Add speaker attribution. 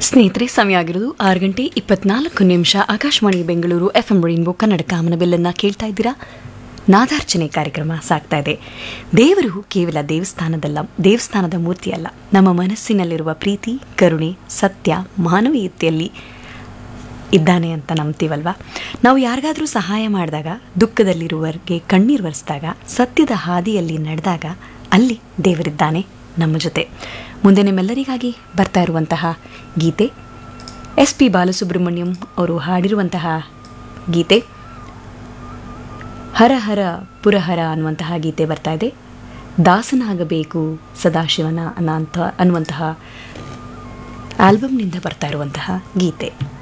Speaker 1: ಸ್ನೇಹಿತರೆ, ಸಮಯ ಆಗಿರೋದು 6 ಗಂಟೆ 24 ನಿಮಿಷ. ಆಕಾಶವಾಣಿ ಬೆಂಗಳೂರು FM ರೈನ್ಬೋ ಕನ್ನಡ ಕಾಮನಬಿಲ್ಲನ್ನು ಕೇಳ್ತಾ ಇದ್ದೀರಾ. ನಾದಾರ್ಚನೆ ಕಾರ್ಯಕ್ರಮ ಸಾಗ್ತಾ ಇದೆ. ದೇವರು ಕೇವಲ ದೇವಸ್ಥಾನದ ಮೂರ್ತಿಯಲ್ಲ, ನಮ್ಮ ಮನಸ್ಸಿನಲ್ಲಿರುವ ಪ್ರೀತಿ, ಕರುಣೆ, ಸತ್ಯ, ಮಾನವೀಯತೆಯಲ್ಲಿ ಇದ್ದಾನೆ ಅಂತ ನಂಬ್ತೀವಲ್ವಾ. ನಾವು ಯಾರಿಗಾದರೂ ಸಹಾಯ ಮಾಡಿದಾಗ, ದುಃಖದಲ್ಲಿರುವವರಿಗೆ ಕಣ್ಣೀರು ಒರೆಸಿದಾಗ, ಸತ್ಯದ ಹಾದಿಯಲ್ಲಿ ನಡೆದಾಗ ಅಲ್ಲಿ ದೇವರಿದ್ದಾನೆ ನಮ್ಮ ಜೊತೆ. ಮುಂದೆ ನಿಮ್ಮೆಲ್ಲರಿಗಾಗಿ ಬರ್ತಾ ಇರುವಂತಹ ಗೀತೆ SP ಬಾಲಸುಬ್ರಹ್ಮಣ್ಯಂ ಅವರು ಹಾಡಿರುವಂತಹ ಗೀತೆ ಹರ ಹರ ಪುರಹರ ಅನ್ನುವಂತಹ ಗೀತೆ ಬರ್ತಾ ಇದೆ. ದಾಸನಾಗಬೇಕು ಸದಾಶಿವನ ಅನ್ನುವಂತಹ ಆಲ್ಬಮ್ನಿಂದ ಬರ್ತಾ ಇರುವಂತಹ ಗೀತೆ.